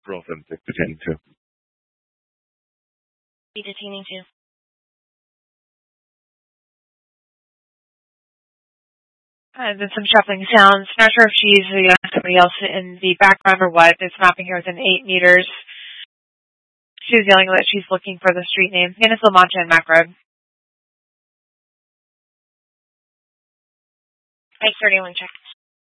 girlfriend pertaining to. Be detaining to. Then some shuffling sounds. Not sure if she's somebody else in the background or what. It's mapping here within 8 meters. She was yelling that she's looking for the street name. Guinness, La Mancha, and Mac Road. Mike 31, check.